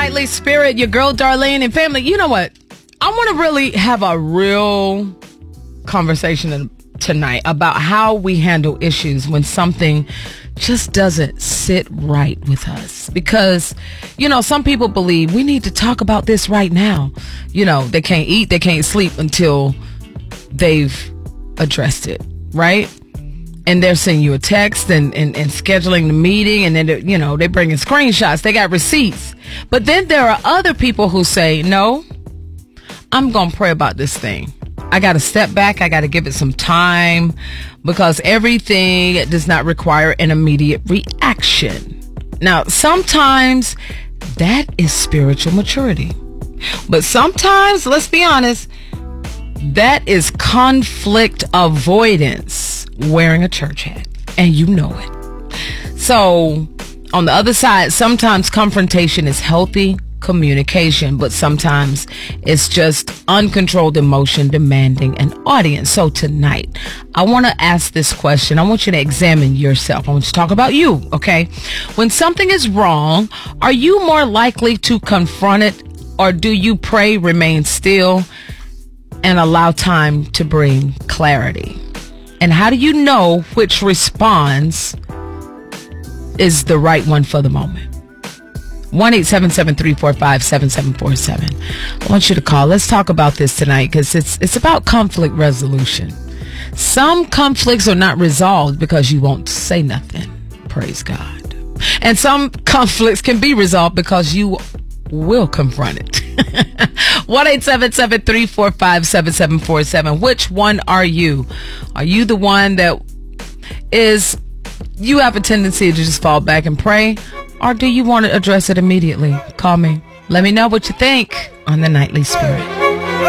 Nightly Spirit, your girl Darlene and family. You know what? I want to really have a real conversation tonight about how we handle issues when something just doesn't sit right with us. Because, some people believe we need to talk about this right now. They can't eat, they can't sleep until they've addressed it, right? And they're sending you a text and scheduling the meeting, and then they bring in screenshots, they got receipts. But then there are other people who say, no, I'm gonna pray about this thing. I gotta step back, I gotta give it some time, because everything does not require an immediate reaction. Now, sometimes that is spiritual maturity, but sometimes, let's be honest, that is conflict avoidance, wearing a church hat, and you know it. So, on the other side, sometimes confrontation is healthy communication, but sometimes it's just uncontrolled emotion demanding an audience. So tonight, I want to ask this question. I want you to examine yourself. I want you to talk about you, okay? When something is wrong, are you more likely to confront it, or do you pray, remain still, and allow time to bring clarity? And how do you know which response is the right one for the moment? 1-877-345-7747. I want you to call. Let's talk about this tonight, because it's about conflict resolution. Some conflicts are not resolved because you won't say nothing. Praise God. And some conflicts can be resolved because you will confront it. 1-877-345-7747. Which one are you? Are you the one that you have a tendency to just fall back and pray? Or do you want to address it immediately? Call me. Let me know what you think on the Nightly Spirit.